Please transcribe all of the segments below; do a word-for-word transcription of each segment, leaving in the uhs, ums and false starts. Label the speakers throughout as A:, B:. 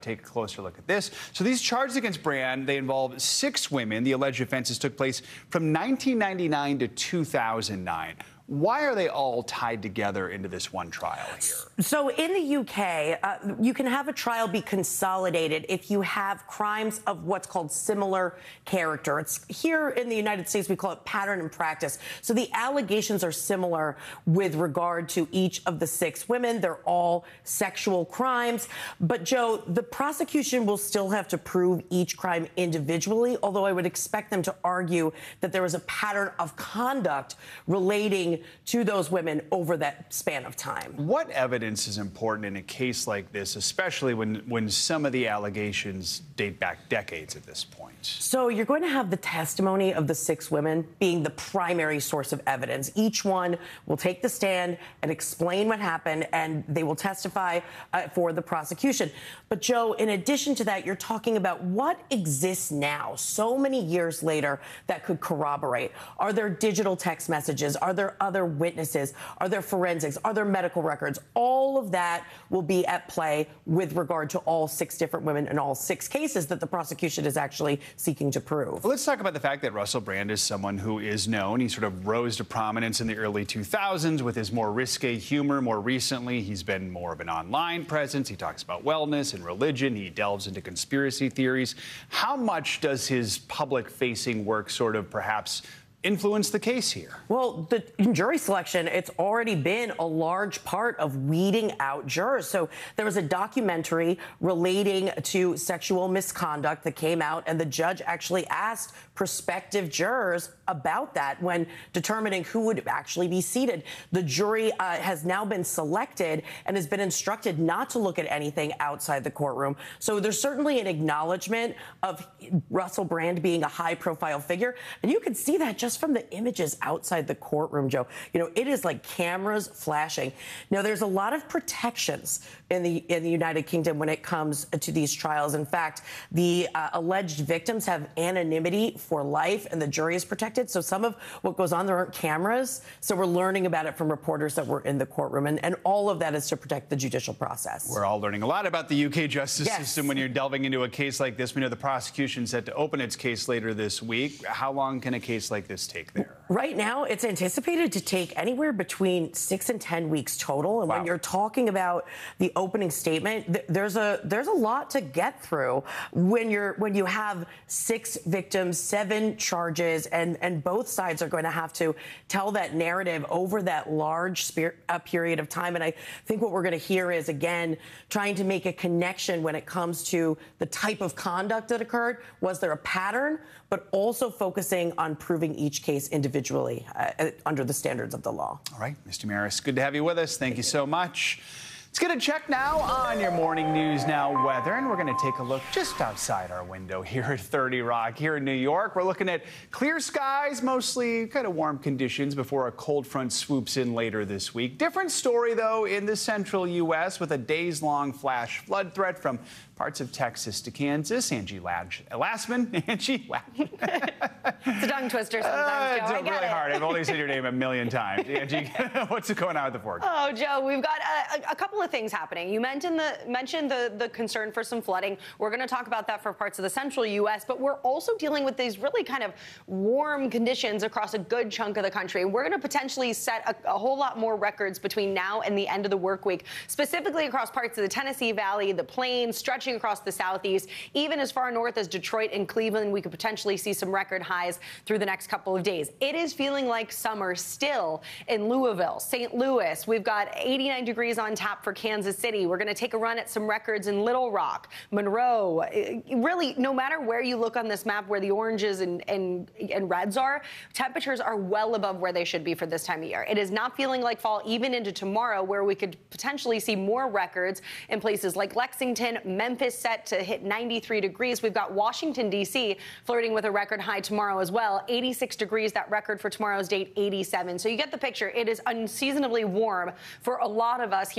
A: Take a closer look at this. So these charges against Brand, they involve six women. The alleged offenses took place from nineteen ninety-nine to two thousand nine. Why are they all tied together into this one trial here?
B: So in the U K, uh, you can have a trial be consolidated if you have crimes of what's called similar character. It's here in the United States, we call it pattern and practice. So the allegations are similar with regard to each of the six women. They're all sexual crimes. But, Joe, the prosecution will still have to prove each crime individually, although I would expect them to argue that there was a pattern of conduct relating to those women over that span of time.
A: What evidence is important in a case like this, especially when, when some of the allegations date back decades at this point?
B: So you're going to have the testimony of the six women being the primary source of evidence. Each one will take the stand and explain what happened, and they will testify uh, for the prosecution. But, Joe, in addition to that, you're talking about what exists now, so many years later, that could corroborate. Are there digital text messages? Are there other witnesses? Are there forensics? Are there medical records? All of that will be at play with regard to all six different women in all six cases that the prosecution is actually seeking to prove.
A: Well, let's talk about the fact that Russell Brand is someone who is known. He sort of rose to prominence in the early two thousands with his more risque humor. More recently, he's been more of an online presence. He talks about wellness and religion. He delves into conspiracy theories. How much does his public-facing work sort of perhaps influence the case here?
B: Well, the in jury selection, it's already been a large part of weeding out jurors. So there was a documentary relating to sexual misconduct that came out, and the judge actually asked prospective jurors about that when determining who would actually be seated. The jury uh, has now been selected and has been instructed not to look at anything outside the courtroom. So there's certainly an acknowledgement of Russell Brand being a high-profile figure, and you can see that just from the images outside the courtroom, Joe. You know, it is like cameras flashing. Now, there's a lot of protections in the in the United Kingdom when it comes to these trials. In fact, the uh, alleged victims have anonymity for life, and the jury is protected. So some of what goes on, there aren't cameras. So we're learning about it from reporters that were in the courtroom, and, and all of that is to protect the judicial process.
A: We're all learning a lot about the U K justice
B: yes.
A: system when you're delving into a case like this. We know the prosecution's set to open its case later this week. How long can a case like this take there?
B: Right now, it's anticipated to take anywhere between six and ten weeks total. And
A: wow.
B: when you're talking about the opening statement, th there's a there's a lot to get through when you're when you have six victims, seven charges, and and both sides are going to have to tell that narrative over that large spirit, uh, period of time. And I think what we're going to hear is, again, trying to make a connection when it comes to the type of conduct that occurred. Was there a pattern? But also focusing on proving each case individually uh, under the standards of the law.
A: All right, Mister Maris, good to have you with us. Thank you so much. Let's get a check now on your Morning News Now weather, and we're going to take a look just outside our window here at thirty Rock here in New York. We're looking at clear skies, mostly kind of warm conditions before a cold front swoops in later this week. Different story, though, in the central U S with a days-long flash flood threat from parts of Texas to Kansas. Angie Lassman. Angie Lassman.
C: It's a tongue twister sometimes,
A: uh,
C: Joe.
A: It's
C: I get
A: really
C: it.
A: hard. I've only said your name a million times. Angie, what's going on with the forecast?
C: Oh, Joe, we've got a, a couple of things happening. You mentioned the mentioned the, the concern for some flooding. We're going to talk about that for parts of the central U S, but we're also dealing with these really kind of warm conditions across a good chunk of the country. We're going to potentially set a, a whole lot more records between now and the end of the work week, specifically across parts of the Tennessee Valley, the Plains, stretching across the southeast, even as far north as Detroit and Cleveland. We could potentially see some record highs through the next couple of days. It is feeling like summer still in Louisville, Saint Louis. We've got eighty-nine degrees on tap for Kansas City. We're going to take a run at some records in Little Rock, Monroe. Really, no matter where you look on this map, where the oranges and, and, and reds are, temperatures are well above where they should be for this time of year. It is not feeling like fall even into tomorrow, where we could potentially see more records in places like Lexington, Memphis set to hit ninety-three degrees. We've got Washington, D C flirting with a record high tomorrow as well. eighty-six degrees, that record for tomorrow's date, eighty-seven. So you get the picture. It is unseasonably warm for a lot of us here for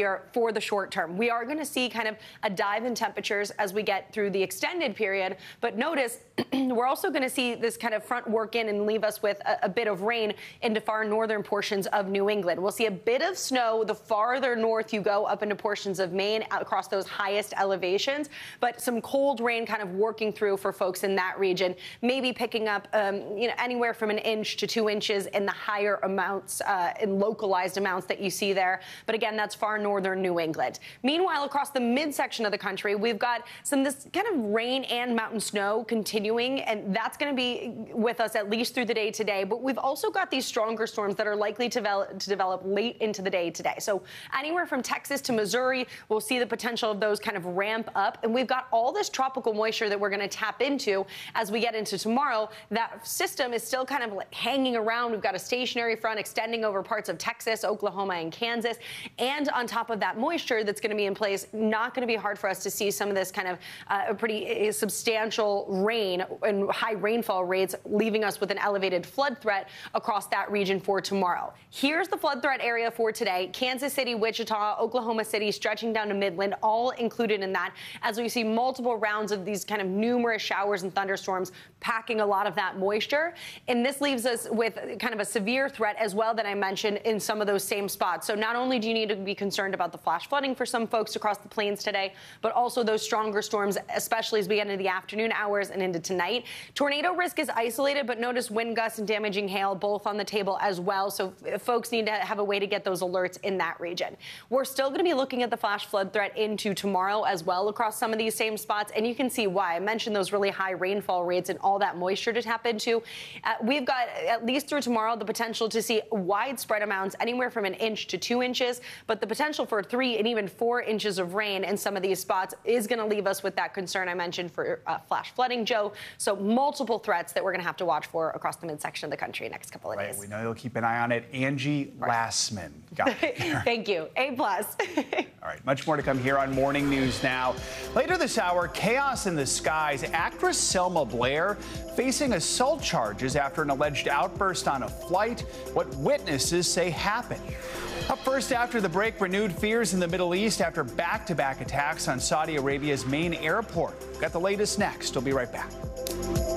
C: for the short term. We are going to see kind of a dive in temperatures as we get through the extended period. But notice we're also going to see this kind of front work in and leave us with a, a bit of rain into far northern portions of New England. We'll see a bit of snow the farther north you go up into portions of Maine across those highest elevations, but some cold rain kind of working through for folks in that region, maybe picking up um, you know, anywhere from an inch to two inches in the higher amounts, uh, in localized amounts that you see there. But again, that's far northern New England. Meanwhile, across the midsection of the country, we've got some this kind of rain and mountain snow continuing, and that's going to be with us at least through the day today. But we've also got these stronger storms that are likely to develop, to develop late into the day today. So anywhere from Texas to Missouri, we'll see the potential of those kind of ramp up. And we've got all this tropical moisture that we're going to tap into as we get into tomorrow. That system is still kind of like hanging around. We've got a stationary front extending over parts of Texas, Oklahoma, and Kansas. And on top of that moisture that's going to be in place, not going to be hard for us to see some of this kind of uh, pretty uh, substantial rain and high rainfall rates, leaving us with an elevated flood threat across that region for tomorrow. Here's the flood threat area for today. Kansas City, Wichita, Oklahoma City, stretching down to Midland, all included in that, as we see multiple rounds of these kind of numerous showers and thunderstorms packing a lot of that moisture. And this leaves us with kind of a severe threat as well that I mentioned in some of those same spots. So not only do you need to be concerned about the flash flooding for some folks across the plains today, but also those stronger storms, especially as we get into the afternoon hours and into tonight. Tornado risk is isolated, but notice wind gusts and damaging hail both on the table as well. So folks need to have a way to get those alerts in that region. We're still going to be looking at the flash flood threat into tomorrow as well across some of these same spots. And you can see why. I mentioned those really high rainfall rates and all that moisture to tap into. Uh, we've got, at least through tomorrow, the potential to see widespread amounts anywhere from an inch to two inches. But the potential for three and even four inches of rain in some of these spots is going to leave us with that concern I mentioned for uh, flash flooding, Joe. So multiple threats that we're going to have to watch for across the midsection of the country next couple of
A: right,
C: days.
A: We know you'll keep an eye on it. Angie
C: right.
A: Lassman. Got it.
C: Thank you. A plus.
A: All right, much more to come here on Morning News Now. Later this hour, chaos in the skies. Actress Selma Blair facing assault charges after an alleged outburst on a flight. What witnesses say happened. Up first after the break, renewed fears in the Middle East after back-to-back attacks on Saudi Arabia's main airport. Got the latest next. We'll be right back.